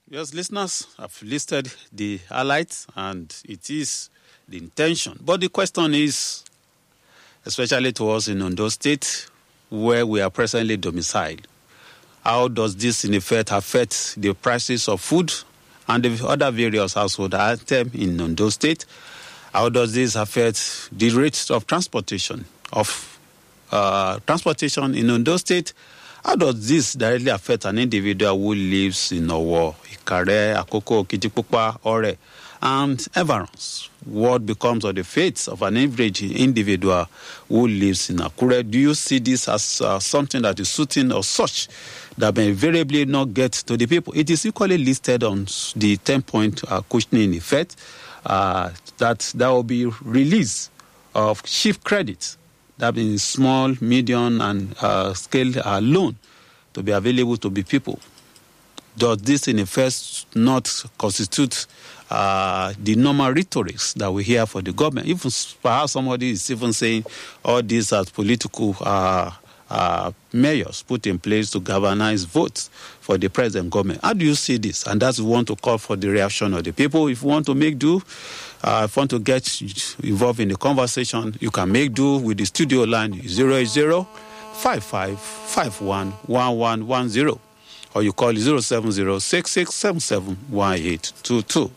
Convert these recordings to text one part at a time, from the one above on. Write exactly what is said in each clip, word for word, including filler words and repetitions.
Yes, listeners, I've listed the highlights, and it is the intention. But the question is, especially to us in Ondo State, where we are presently domiciled, how does this in effect affect the prices of food and the other various household items in Ondo State? How does this affect the rates of transportation of uh, transportation in Ondo State? How does this directly affect an individual who lives in Owo, Ikare, Akoko, Kitipupa, Ore, and environs? What becomes of the fate of an average individual who lives in Akure? Do you see this as uh, something that is suiting or such that may invariably not get to the people? It is equally listed on the ten-point uh, cushioning effect uh, that there will be release of shift credits, that means small, medium, and uh, scale uh, loan to be available to the people. Does this, in effect, not constitute uh, the normal rhetorics that we hear for the government? Even perhaps somebody is even saying all these as political uh, uh, measures put in place to galvanize votes for the present government. How do you see this? And that's we want to call for the reaction of the people. If you want to make do, Uh, if you want to get involved in the conversation, you can make do with the studio line zero eight zero, five five five one, one one one zero, or you call zero seven zero, six six seven seven, one eight two two.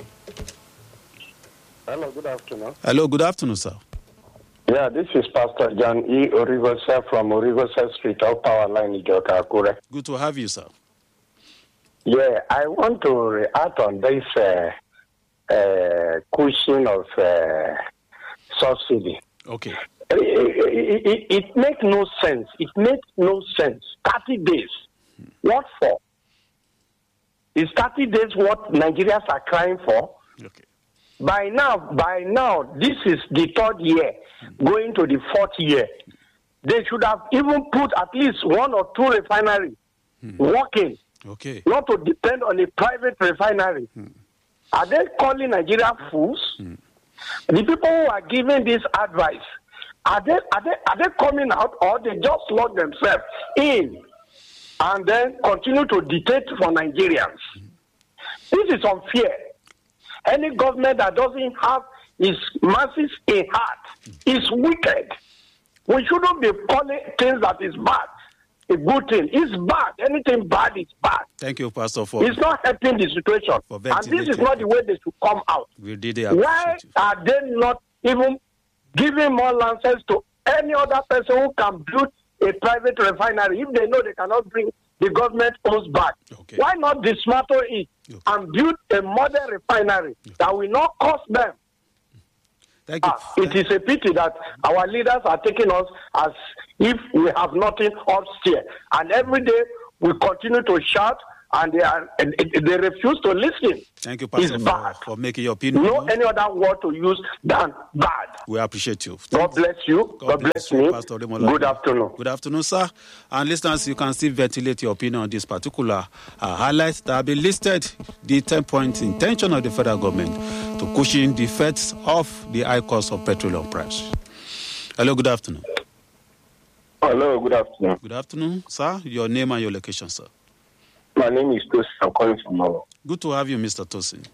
Hello, good afternoon. Hello, good afternoon, sir. Yeah, this is Pastor John E. Origosa from Origosa Street, off Power Line, Ijoka, Akure. Good to have you, sir. Yeah, I want to react on this uh, uh, question of uh, subsidy. Okay. It, it, it, it makes no sense. It makes no sense. thirty days. Hmm. What for? Is thirty days what Nigerians are crying for? Okay. By now, by now, this is the third year, hmm. going to the fourth year. They should have even put at least one or two refineries hmm. working. Okay. Not to depend on a private refinery. Hmm. Are they calling Nigeria fools? Mm. The people who are giving this advice, are they are they are they coming out, or they just lock themselves in and then continue to dictate for Nigerians? Mm. This is unfair. Any government that doesn't have its masses in heart mm. is wicked. We shouldn't be calling things that is bad a good thing. It's bad. Anything bad is bad. Thank you, Pastor, for it's not helping the situation. And this is not the way they should come out. We did Why you. are they not even giving more license to any other person who can build a private refinery if they know they cannot bring the government owns back? Okay. Why not dismantle it okay. and build a modern refinery okay. that will not cost them? Thank you. Ah, it is a pity that our leaders are taking us as if we have nothing upstairs. And every day we continue to shout, and they are and they refuse to listen. Thank you, Pastor, it's for, bad. for making your opinion. No any other word to use than bad. We appreciate you. God bless you. God, God bless, bless you, me. Pastor Good afternoon. Good afternoon, sir. And listeners, you can still ventilate your opinion on this particular uh, highlights that have been listed. The ten-point intention of the federal government to cushion the effects of the high cost of petroleum price. Hello, good afternoon. Hello, good afternoon. Good afternoon, sir. Your name and your location, sir. My name is Tosin. I'm calling from Owo. Good to have you, Mister Tosin.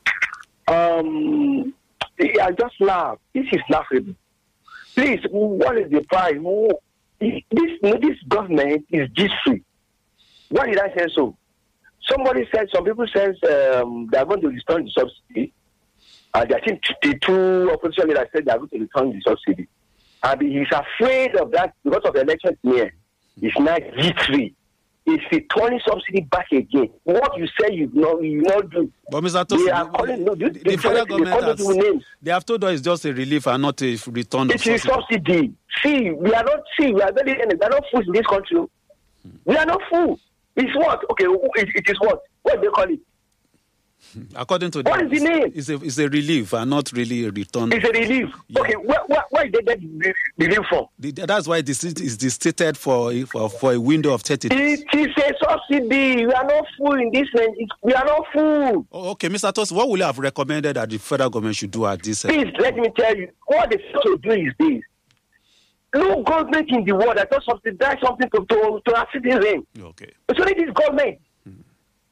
Um, I just laugh. This is laughable. Please, what is the price? This this government is G-free. Why did I say so? Somebody said, some people said um, they are going to return the subsidy. And I think the two opposition leaders said they are going to return the subsidy. And he's afraid of that because of the election year. It's not G-free. It's returning subsidy back again. What you say you know you not do. But Mister Tosin, they are calling, no, the, the federal government has, names. They have told us it's just a relief and not a return of subsidy. It is subsidy. See, we are not see, we are very we are not fools in this country. Hmm. We are not fools. It's what? Okay, it, it is what? What do they call it? According to what them, is the name? It's a, it's a relief and not really a return. It's a relief. Yeah. Okay, where, where, where did they get relief from? The, that's why this is stated for, for for a window of thirty days. It is a subsidy. We are not full in this. We are not full. Oh, okay, Mister Tosin, what would you have recommended that the federal government should do at this? Please, let me tell you. What they should do is this. No government in the world that does subsidize something to, to, to our citizens. Okay. It's only this government.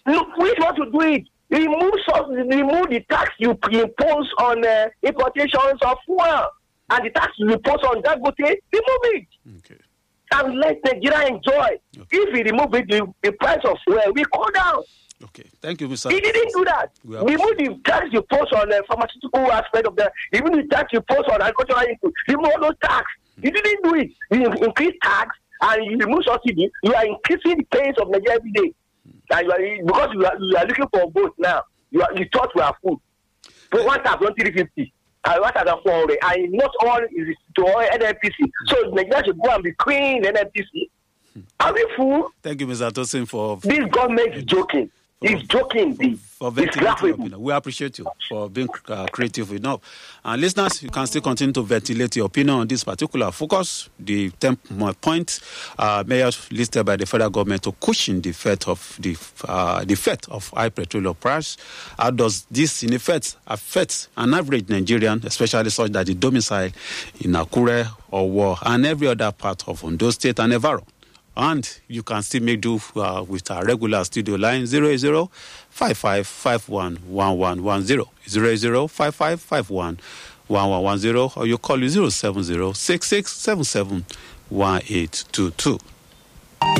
Look, we want to do it. Remove, remove the tax you impose on uh, importations of fuel and the tax you impose on Dangote. Remove it. Okay. And let Nigeria enjoy. Okay. If we remove it, the, the price of fuel will go down. Okay. Thank you, Mister He didn't do that. Remove the tax you impose on the pharmaceutical aspect of the, even the tax you impose on agricultural input. Remove those tax. Mm. He didn't do it. You increase tax and you remove subsidy. You are increasing the pace of Nigeria every day. And you are, because you are, you are looking for a vote now, you, are, you thought we are full. So one thousand three fifty, and one thousand four hundred, and not all is to all N N P C. So Nigeria should go and be queen N N P C. Are we fool? Thank you, Mister Tosin, for this government is joking. He's joking. For, for ventilating we appreciate you for being uh, creative enough. And listeners, you can still continue to ventilate your opinion on this particular focus. The ten point uh, measures listed by the federal government to cushion the effect of the uh, the effect of high petroleum price. How does this, in effect, affect an average Nigerian, especially such that the domicile in Akure or War and every other part of Ondo State and Evaro? And you can still make do uh, with our regular studio line zero zero five five five one one one one zero zero zero five five five one one one one zero, or you call zero seven zero six six seven seven one eight two two.